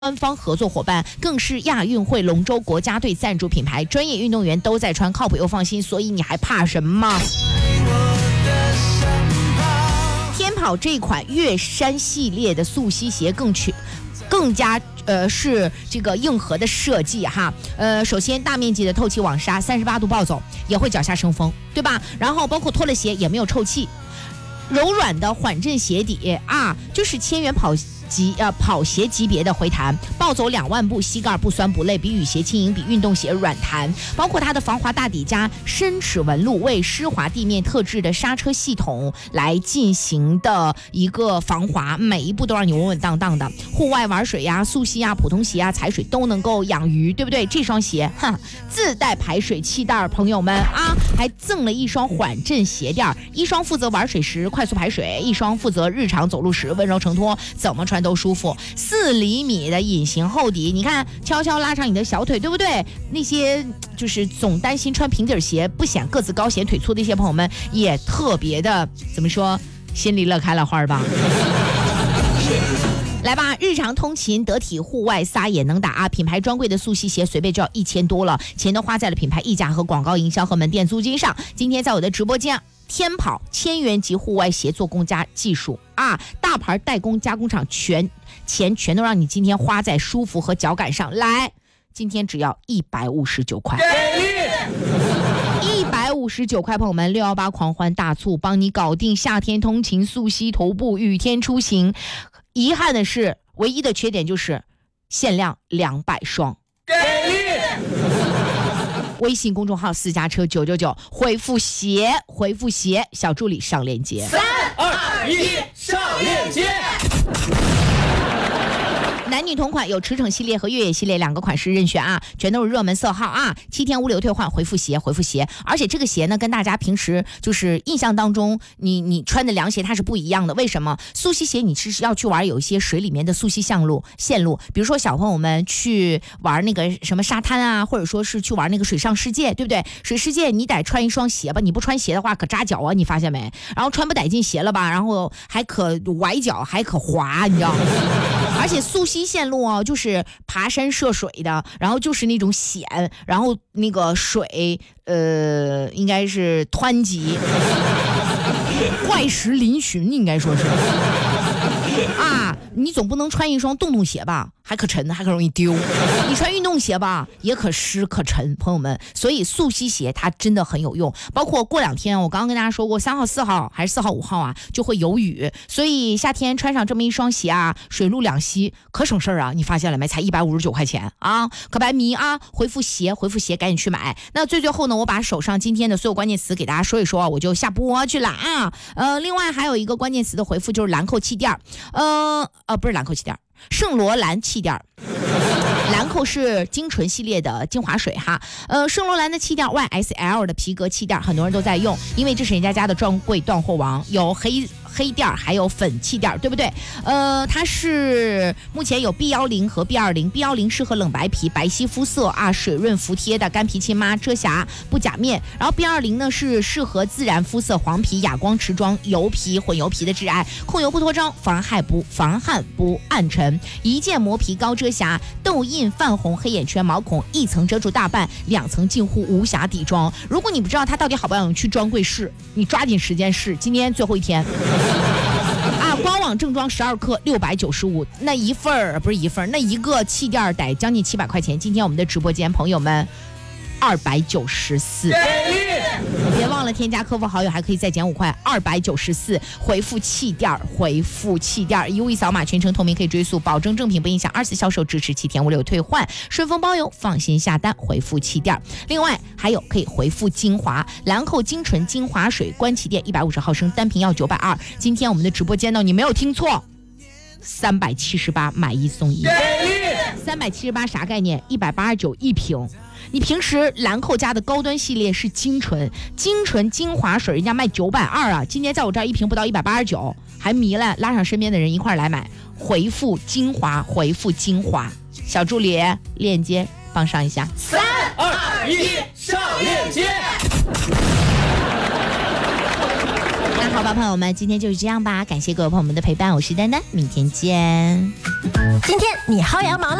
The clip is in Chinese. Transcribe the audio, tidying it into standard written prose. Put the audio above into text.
官方合作伙伴，更是亚运会龙舟国家队赞助品牌，专业运动员都在穿，靠谱又放心，所以你还怕什么？天跑这款越山系列的速吸鞋更加是这个硬核的设计哈，首先大面积的透气网纱，38度暴走也会脚下生风，对吧？然后包括脱了鞋也没有臭气，柔软的缓震鞋底啊，就是千元跑鞋级别的回弹，暴走2万步，膝盖不酸不累，比雨鞋轻盈，比运动鞋软弹。包括它的防滑大底加深齿纹路，为湿滑地面特制的刹车系统来进行的一个防滑，每一步都让你稳稳当当的。户外玩水呀、速吸呀、普通鞋呀、踩水都能够养鱼，对不对？这双鞋自带排水气袋，朋友们啊，还赠了一双缓震鞋垫，一双负责玩水时快速排水，一双负责日常走路时温柔承托，怎么穿都舒服。4厘米的隐形厚底，你看悄悄拉长你的小腿，对不对？那些就是总担心穿平底鞋不显个子高显腿粗的一些朋友们，也特别的怎么说，心里乐开了花吧。来吧，日常通勤得体，户外撒野能打啊！品牌专柜的速吸鞋随便就要1000多了，钱都花在了品牌溢价和广告营销和门店租金上。今天在我的直播间，天跑1000元级户外鞋做工加技术啊，大牌代工加工厂钱全都让你今天花在舒服和脚感上。来，今天只要159块。159块，朋友们，618狂欢大促，帮你搞定夏天通勤、速吸、头部、雨天出行。遗憾的是，唯一的缺点就是限量200双。给力！微信公众号私家车999，回复鞋，小助理上链接。3、2、1，上链接。男女同款，有驰骋系列和越野系列2个款式任选啊，全都是热门色号啊，7天无理由退换，回复鞋。而且这个鞋呢，跟大家平时就是印象当中你穿的凉鞋它是不一样的。为什么？速吸鞋你是要去玩有一些水里面的速吸线路，比如说小朋友们去玩那个什么沙滩啊，或者说是去玩那个水上世界，对不对？水世界你得穿一双鞋吧，你不穿鞋的话可扎脚啊，你发现没？然后穿不得劲鞋了吧，然后还可崴脚，还可滑，你知道吗？而且速吸线路啊，就是爬山涉水的，然后就是那种险，然后那个水应该是湍急怪石嶙峋，应该说是啊，你总不能穿一双洞鞋吧，还可沉，还可容易丢。你穿运动鞋吧，也可湿可沉，朋友们。所以速吸鞋它真的很有用。包括过2天，我刚刚跟大家说过，3号、4号还是4号、5号啊，就会有雨。所以夏天穿上这么一双鞋啊，水陆两栖可省事啊！你发现了没？才159块钱啊，可白迷啊！回复鞋，赶紧去买。那最后呢，我把手上今天的所有关键词给大家说一说，我就下播去了啊。另外还有一个关键词的回复就是兰蔻气垫，不是兰蔻气垫，圣罗兰气垫。兰蔻是精纯系列的精华水哈，圣罗兰的气垫 YSL 的皮革气垫很多人都在用，因为这是人家的专柜断货王，有黑垫还有粉气垫，对不对？它是目前有 B10 和 B20，B10 适合冷白皮、白皙肤色啊，水润服帖的干皮亲妈，遮瑕不假面。然后 B20 呢是适合自然肤色、黄皮、哑光持妆、油皮、混油皮的挚爱，控油不脱妆，防汗不暗沉，一键磨皮高遮瑕，痘印泛红、黑眼圈、毛孔一层遮住大半，2层近乎无瑕底妆。如果你不知道它到底好不好用，去专柜试，你抓紧时间试，今天最后一天。啊，官网正装12克695，那那一个气垫得将近700块钱。今天我们的直播间朋友们294，别忘了添加客服好友，还可以再减5块，294，回复气垫，1扫码，全程透明，可以追溯，保证正品不影响2次销售，支持7天无理由退换，顺丰包邮，放心下单，回复气垫。另外还有可以回复精华，兰蔻精纯精华水关气垫150毫升，单瓶要920。今天我们的直播间呢，你没有听错，378买1送1。378啥概念？189一瓶。你平时兰蔻家的高端系列是精纯精华水，人家卖920啊，今年在我这儿一瓶不到189，还迷了，拉上身边的人一块来买，回复精华，小助理链接帮上一下。3、2、1，上链接。 好吧，朋友们，今天就是这样吧，感谢各位朋友们的陪伴，我是丹丹，明天见。 今天你薅羊毛了。